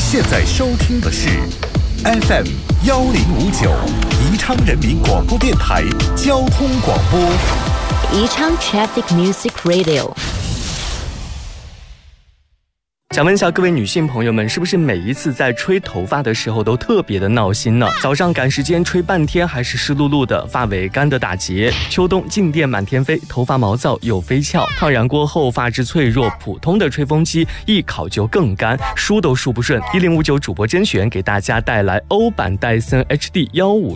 现在收听的是 FM 1059宜昌人民广播电台交通广播， 宜昌 Traffic Music Radio。 想问一下各位女性朋友们，是不是每一次在吹头发的时候都特别的闹心呢？早上赶时间吹半天还是湿漉漉的，发尾干的打结；秋冬静电满天飞，头发毛躁又飞翘；烫染过后发质脆弱，普通的吹风机一烤就更干，梳都梳不顺。1059主播甄选给大家带来欧版戴森 HD15